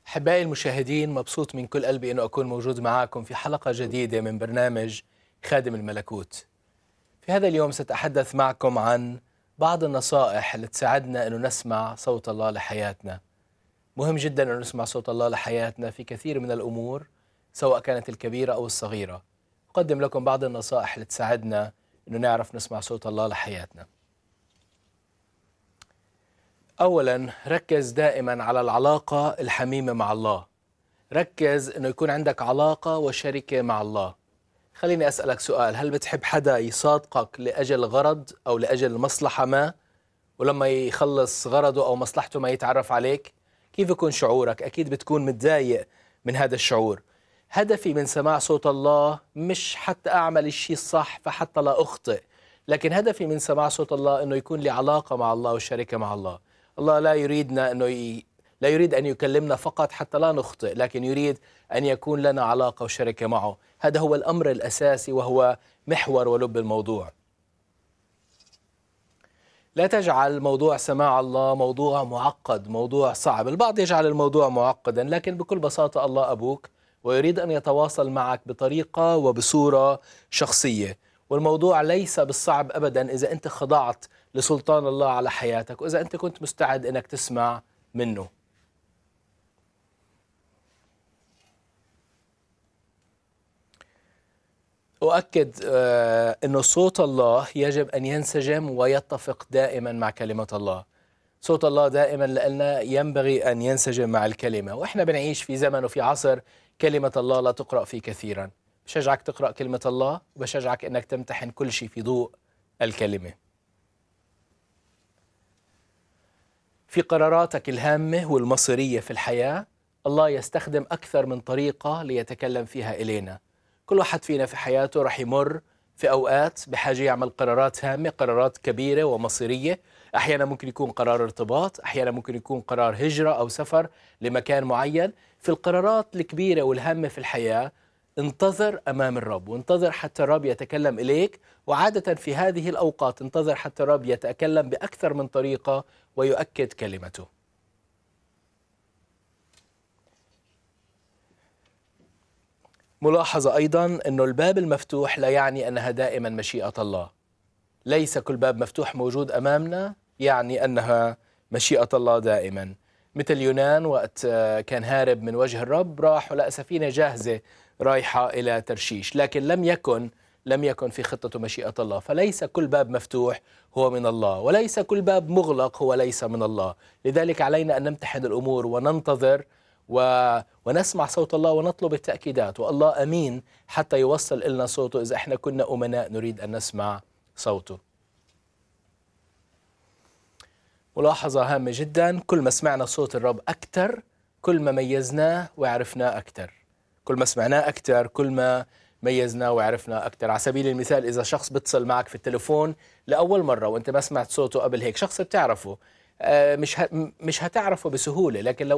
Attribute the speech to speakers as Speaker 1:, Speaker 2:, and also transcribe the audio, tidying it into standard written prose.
Speaker 1: أحبائي المشاهدين، مبسوط من كل قلبي أنه أكون موجود معاكم في حلقة جديدة من برنامج خادم الملكوت. في هذا اليوم سأتحدث معكم عن بعض النصائح اللي تساعدنا أنه نسمع صوت الله لحياتنا. مهم جدا أنه نسمع صوت الله لحياتنا في كثير من الأمور، سواء كانت الكبيرة أو الصغيرة. أقدم لكم بعض النصائح اللي تساعدنا أنه نعرف نسمع صوت الله لحياتنا. أولا، ركز دائما على العلاقة الحميمة مع الله. ركز أنه يكون عندك علاقة وشركة مع الله. خليني أسألك سؤال: هل بتحب حدا يصادقك لأجل غرض أو لأجل مصلحة ما، ولما يخلص غرضه أو مصلحته ما يتعرف عليك؟ كيف يكون شعورك؟ أكيد بتكون متضايق من هذا الشعور. هدفي من سماع صوت الله مش حتى أعمل الشيء الصح فحتى لا أخطئ، لكن هدفي من سماع صوت الله أنه يكون لي علاقة مع الله والشركة مع الله. الله لا يريدنا لا يريد أن يكلمنا فقط حتى لا نخطئ، لكن يريد أن يكون لنا علاقة وشركة معه. هذا هو الأمر الأساسي وهو محور ولب الموضوع. لا تجعل موضوع سماع الله موضوع معقد، موضوع صعب. البعض يجعل الموضوع معقدا، لكن بكل بساطة الله أبوك ويريد أن يتواصل معك بطريقة وبصورة شخصية. والموضوع ليس بالصعب أبدا إذا أنت خضعت لسلطان الله على حياتك، وإذا أنت كنت مستعد أنك تسمع منه. أؤكد أن صوت الله يجب أن ينسجم ويتفق دائما مع كلمة الله. صوت الله دائما لأننا ينبغي أن ينسجم مع الكلمة، وإحنا بنعيش في زمن وفي عصر كلمة الله لا تقرأ فيه كثيرا. بشجعك تقرأ كلمة الله، وبشجعك أنك تمتحن كل شيء في ضوء الكلمة. في قراراتك الهامة والمصيرية في الحياة، الله يستخدم أكثر من طريقة ليتكلم فيها إلينا. كل واحد فينا في حياته رح يمر في أوقات بحاجة يعمل قرارات هامة، قرارات كبيرة ومصيرية. أحيانا ممكن يكون قرار ارتباط، أحيانا ممكن يكون قرار هجرة أو سفر لمكان معين. في القرارات الكبيرة والهامة في الحياة انتظر أمام الرب، وانتظر حتى الرب يتكلم إليك. وعادة في هذه الأوقات انتظر حتى الرب يتكلم بأكثر من طريقة ويؤكد كلمته. ملاحظة أيضا أنه الباب المفتوح لا يعني أنها دائما مشيئة الله. ليس كل باب مفتوح موجود أمامنا يعني أنها مشيئة الله دائما. مثل يونان وقت كان هارب من وجه الرب، راح ولقى سفينة جاهزة رايحة إلى ترشيش، لكن لم يكن في خطته مشيئة الله. فليس كل باب مفتوح هو من الله، وليس كل باب مغلق هو ليس من الله. لذلك علينا أن نمتحن الأمور وننتظر ونسمع صوت الله ونطلب التأكيدات، والله أمين حتى يوصل إلنا صوته إذا إحنا كنا أمناء نريد أن نسمع صوته. ملاحظة هامة جدا: كل ما سمعنا صوت الرب أكثر، كل ما ميزناه وعرفناه أكثر. كل ما سمعناه أكثر، كل ما ميزناه وعرفناه أكثر. على سبيل المثال، إذا شخص بيتصل معك في التليفون لأول مرة وأنت ما سمعت صوته قبل هيك، شخص بتعرفه، مش هتعرفه بسهولة. لكن لو